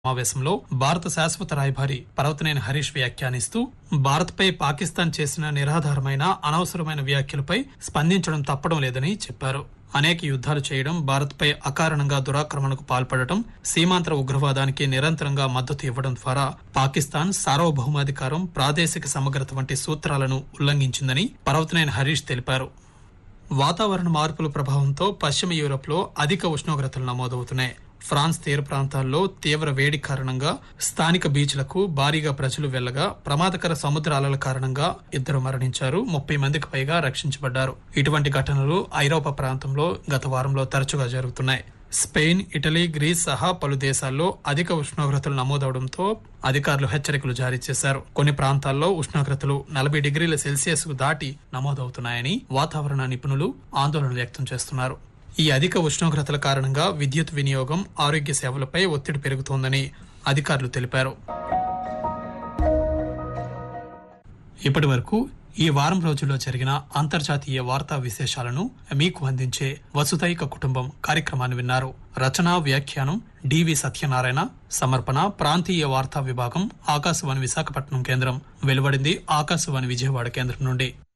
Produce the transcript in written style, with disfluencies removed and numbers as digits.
సమావేశంలో భారత శాశ్వత రాయబారి పర్వతనేని హరీష్ వ్యాఖ్యానిస్తూ భారత్పై పాకిస్తాన్ చేసిన నిరాధారమైన అనవసరమైన వ్యాఖ్యలపై స్పందించడం తప్పడం లేదని చెప్పారు. అనేక యుద్ధాలు చేయడం, భారత్పై అకారణంగా దురాక్రమణకు పాల్పడటం, సీమాంతర ఉగ్రవాదానికి నిరంతరంగా మద్దతు ఇవ్వడం ద్వారా పాకిస్తాన్ సార్వభౌమాధికారం, ప్రాదేశిక సమగ్రత వంటి సూత్రాలను ఉల్లంఘించిందని పర్వతనేని హరీష్ తెలిపారు. వాతావరణ మార్పుల ప్రభావంతో పశ్చిమ యూరప్ లో అధిక ఉష్ణోగ్రతలు నమోదవుతున్నాయి. ఫ్రాన్స్ తీర ప్రాంతాల్లో తీవ్ర వేడి కారణంగా స్థానిక బీచ్లకు భారీగా ప్రజలు వెళ్లగా ప్రమాదకర సముద్ర అలల కారణంగా 2 మరణించారు, 30 మందికి పైగా రక్షించబడ్డారు. ఇటువంటి ఘటనలు ఐరోపా ప్రాంతంలో గత వారంలో తరచుగా జరుగుతున్నాయి. స్పెయిన్, ఇటలీ, గ్రీస్ సహా పలు దేశాల్లో అధిక ఉష్ణోగ్రతలు నమోదవడంతో అధికారులు హెచ్చరికలు జారీ చేశారు. కొన్ని ప్రాంతాల్లో ఉష్ణోగ్రతలు 40 డిగ్రీల సెల్సియస్ కు దాటి నమోదవుతున్నాయని వాతావరణ నిపుణులు ఆందోళన వ్యక్తం చేస్తున్నారు. ఈ అధిక ఉష్ణోగ్రతల కారణంగా విద్యుత్ వినియోగం, ఆరోగ్య సేవలపై ఒత్తిడి పెరుగుతోందని అధికారులు తెలిపారు. ఇప్పటి వరకు ఈ వారం రోజుల్లో జరిగిన అంతర్జాతీయ వార్తా విశేషాలను మీకు అందించే వసుధైక కుటుంబం కార్యక్రమాన్ని విన్నారు. రచన, వ్యాఖ్యానం డివి సత్యనారాయణ. సమర్పణ ప్రాంతీయ వార్తా విభాగం, ఆకాశవాణి విశాఖపట్నం కేంద్రం. వెలువడింది ఆకాశవాణి విజయవాడ కేంద్రం నుండి.